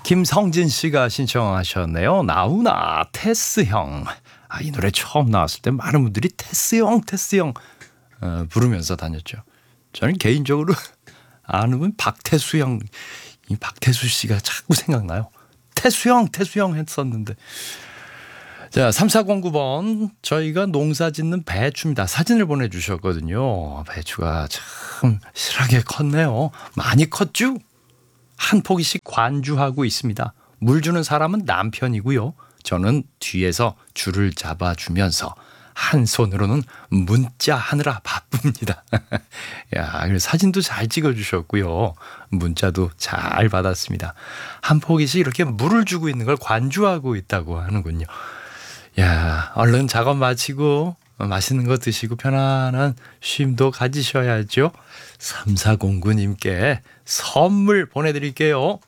김성진 씨가 신청하셨네요. 나훈아 테스 형. 이 노래 처음 나왔을 때 많은 분들이 테스 형 부르면서 다녔죠. 저는 개인적으로 아는 분 박태수 형, 이 박태수 씨가 자꾸 생각나요. 태수 형 했었는데. 자, 3409번. 저희가 농사 짓는 배추입니다. 사진을 보내주셨거든요. 배추가 참 실하게 컸네요. 많이 컸죠? 한 포기씩 관주하고 있습니다. 물 주는 사람은 남편이고요. 저는 뒤에서 줄을 잡아주면서 한 손으로는 문자 하느라 바쁩니다. 야, 사진도 잘 찍어주셨고요. 문자도 잘 받았습니다. 한 포기씩 이렇게 물을 주고 있는 걸 관주하고 있다고 하는군요. 야, 얼른 작업 마치고 맛있는 거 드시고 편안한 쉼도 가지셔야죠. 3409님께 선물 보내드릴게요.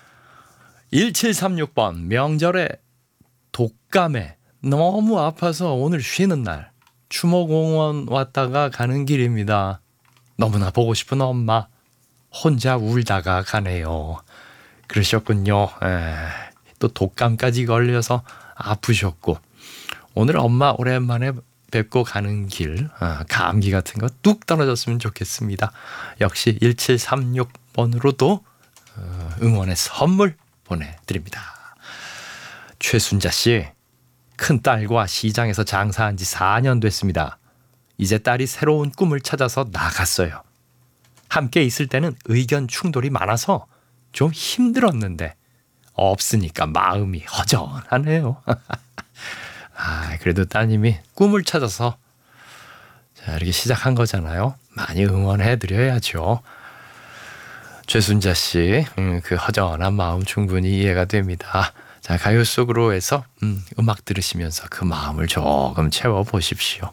1736번. 명절에 독감에 너무 아파서 오늘 쉬는 날 추모공원 왔다가 가는 길입니다. 너무나 보고 싶은 엄마 혼자 울다가 가네요. 그러셨군요. 또 독감까지 걸려서 아프셨고 오늘 엄마 오랜만에 뵙고 가는 길 감기 같은 거 뚝 떨어졌으면 좋겠습니다. 역시 1736번으로도 응원의 선물 보내드립니다. 최순자 씨, 큰딸과 시장에서 장사한 지 4년 됐습니다. 이제 딸이 새로운 꿈을 찾아서 나갔어요. 함께 있을 때는 의견 충돌이 많아서 좀 힘들었는데 없으니까 마음이 허전하네요. 그래도 따님이 꿈을 찾아서 자, 이렇게 시작한 거잖아요. 많이 응원해드려야죠. 최순자 씨, 그 허전한 마음 충분히 이해가 됩니다. 자, 가요 속으로 해서 음악 들으시면서 그 마음을 조금 채워보십시오.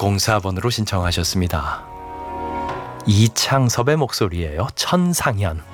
2604번으로 신청하셨습니다. 이창섭의 목소리예요. 천상현.